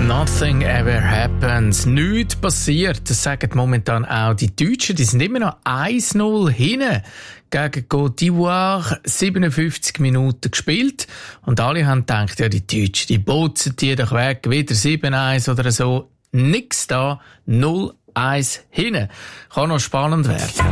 Nothing ever happens. Nichts passiert. Das sagen momentan auch die Deutschen. Die sind immer noch 1-0 hinten gegen Côte d'Ivoire. 57 Minuten gespielt. Und alle haben gedacht, ja, die Deutschen, die botzen die doch weg. Wieder 7-1 oder so. Nix da. 0-1 hinten. Kann noch spannend werden.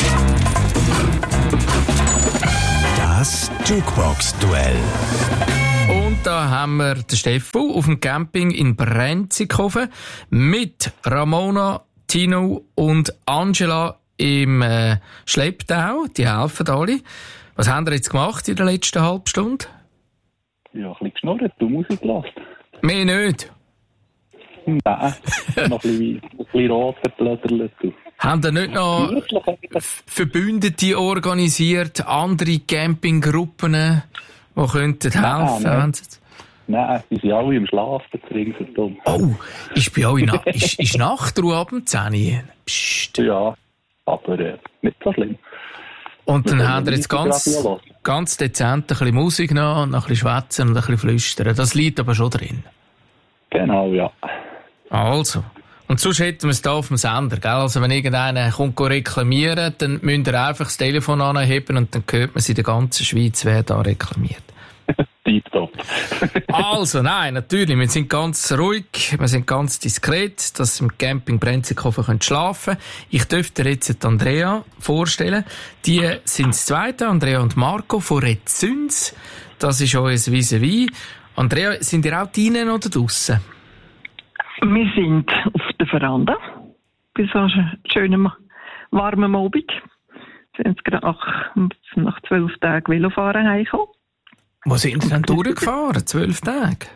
Das Jukebox-Duell. Und da haben wir den Steffo auf dem Camping in Brenzikofen mit Ramona, Tino und Angela im Schlepptau. Die helfen alle. Was haben wir jetzt gemacht in der letzten halben Stunde? Ja, ein bisschen geschnurrt, du Musik gelassen. Mehr nicht. Nein, noch ein bisschen roter Blätterle. Haben ihr nicht noch Verbündete organisiert, andere Campinggruppen, die könnten helfen? Nein, die sind alle im Schlafen ringsherum. Oh, ist bei euch ist Nachtruhe ab dem 10 Uhr? Psst. Ja, aber nicht so schlimm. Und dann haben wir jetzt ganz dezent ein bisschen Musik noch, und noch ein bisschen schwätzen und ein bisschen flüstern. Das liegt aber schon drin. Genau, ja. Also. Und sonst hätten wir es hier auf dem Sender, gell? Also wenn irgendeiner kommt reklamieren, dann müsst ihr einfach das Telefon anheben und dann hört man es in der ganzen Schweiz, wer da reklamiert. Tipptopp. Also, nein, natürlich, wir sind ganz ruhig, wir sind ganz diskret, dass wir im Camping Brenzikofen schlafen können. Ich dürfte dir jetzt Andrea vorstellen. Die sind das Zweite, Andrea und Marco von Rezüns. Das ist unser Vis-à-vis. Andrea, sind ihr auch drinnen oder draussen? Wir sind auf der Veranda. Bei so einem schönen, warmen Abend. Wir sind gerade nach 12 Tagen Velofahren heimgekommen. Wo sind Sie denn durchgefahren? 12 Tage?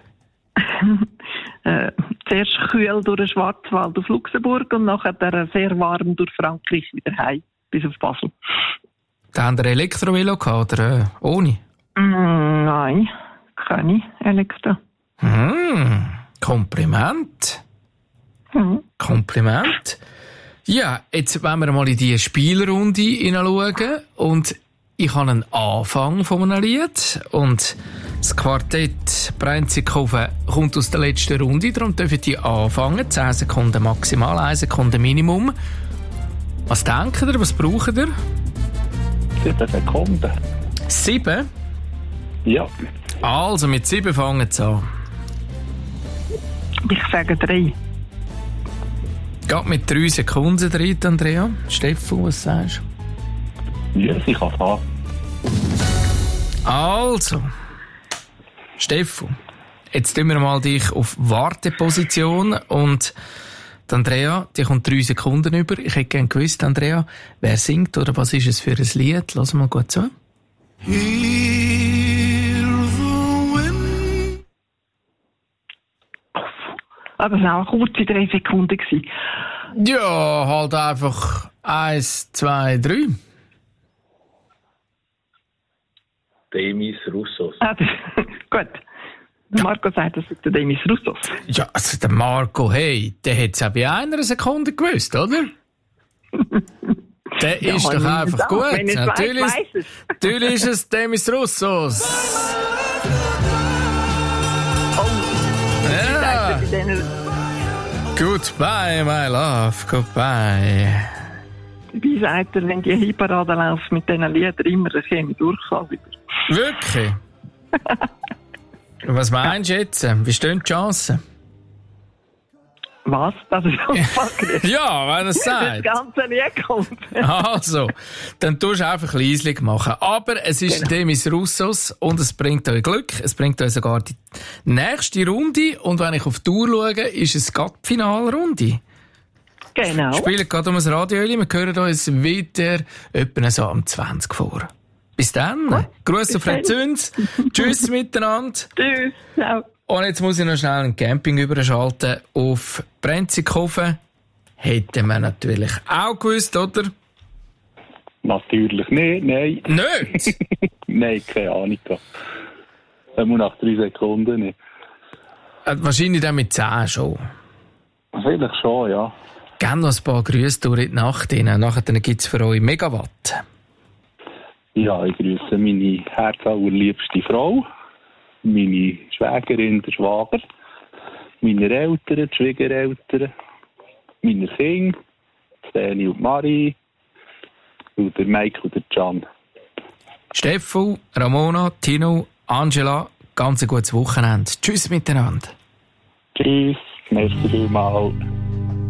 Zuerst kühl durch den Schwarzwald auf Luxemburg und nachher sehr warm durch Frankreich wieder heim, bis auf Basel. Da haben Sie ein Elektrovelo gehabt, oder ohne? Nein, keine Elektro. Kompliment. Kompliment. Ja, jetzt wollen wir mal in die Spielrunde hineinschauen. Und ich habe einen Anfang von einem Lied. Und das Quartett Brenzikofen kommt aus der letzten Runde. Darum dürfen die anfangen. 10 Sekunden maximal, 1 Sekunde Minimum. Was denkt ihr? Was braucht ihr? 7 Sekunden. 7? Ja. Also, mit 7 fangen sie an. Ich sage 3. Geht mit 3 Sekunden drin, Andrea. Steffo, was sagst du? Ja, ich kann fahren. Also, Steffo, jetzt tun wir mal dich auf Warteposition und die Andrea, die kommt 3 Sekunden über. Ich hätte gerne gewusst, Andrea, wer singt oder was ist es für ein Lied? Lass mal gut zu. Aber es war auch kurze 3 Sekunden. Ja, halt einfach 1, 2, 3. Demis Roussos. Gut. Marco sagt, das ist der Demis Roussos. Ja, also der Marco, hey, der hat es auch bei 1 Sekunde gewusst, oder? Der ist doch einfach gut. Natürlich ist es Demis Roussos. Ja. Goodbye, my love, goodbye. Wie sagt er, wenn die Hitparade läuft mit diesen Liedern immer, das käme Durchfall wieder. Wirklich? Was meinst du jetzt? Wie stehen die Chancen? Was? Das ist unfassbar. Ja, wenn er es sagt. Das ganze Lied kommt. Also, dann tust du einfach leislich machen. Aber es ist Demis Roussos und es bringt euch Glück. Es bringt euch sogar die nächste Runde. Und wenn ich auf die Uhr schaue, ist es gerade die Finalrunde. Genau. Wir spielen gerade um das Radio. Wir hören uns wieder etwa so am 20 vor. Bis dann. Grüße auf Rezüns. Tschüss miteinander. Tschüss. Ciao. Und jetzt muss ich noch schnell ein Camping überschalten auf Brenzikofen. Hätten wir natürlich auch gewusst, oder? Natürlich nicht, nein. Nicht? Nein, keine Ahnung. Nur nach 3 Sekunden nicht. Wahrscheinlich dann mit 10 schon. Vielleicht schon, ja. Gerne noch ein paar Grüße durch die Nacht rein. Nachher gibt es für euch Megawatt. Ja, ich grüße meine herzallerliebste Frau, meine Schwägerin, der Schwager, meiner Eltern, die Schwiegereltern, meiner Kinder, Steni und Marie, und der Mike und der Can. Steffu, Ramona, Tino, Angela, ganz ein gutes Wochenende. Tschüss miteinander. Tschüss, merci vielmals.